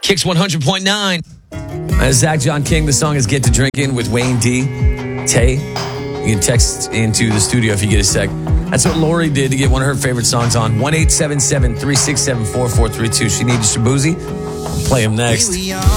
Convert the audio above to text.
Kicks 100.9. Zach John King. The song is Get to Drinking with Wayne D. Tay. You can text into the studio if you get a sec. That's what Lori did to get one of her favorite songs on. 1-877-367-4432. She needed Shabuzi. Play him next.